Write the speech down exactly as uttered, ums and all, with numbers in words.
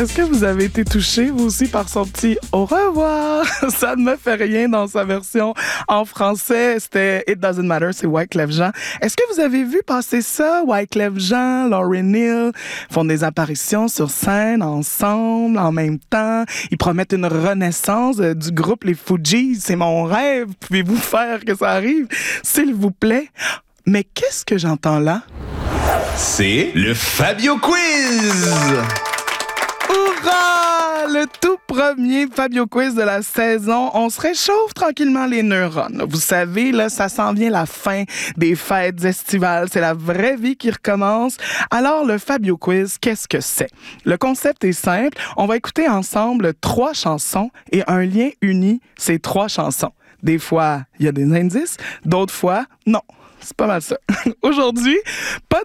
Est-ce que vous avez été touché, vous aussi, par son petit « au revoir ». Ça ne me fait rien dans sa version en français. C'était « It Doesn't Matter », c'est Wyclef Jean. Est-ce que vous avez vu passer ça? Wyclef Jean, Lauryn Hill font des apparitions sur scène ensemble, en même temps. Ils promettent une renaissance du groupe Les Fugees. C'est mon rêve. Pouvez-vous faire que ça arrive, s'il vous plaît? Mais qu'est-ce que j'entends là? C'est le Fabio Quiz! Hourra! Le tout premier Fabio Quiz de la saison. On se réchauffe tranquillement les neurones. Vous savez, là, ça s'en vient la fin des fêtes estivales. C'est la vraie vie qui recommence. Alors, le Fabio Quiz, qu'est-ce que c'est? Le concept est simple. On va écouter ensemble trois chansons et un lien unit ces trois chansons. Des fois, il y a des indices. D'autres fois, non. C'est pas mal ça. Aujourd'hui, pas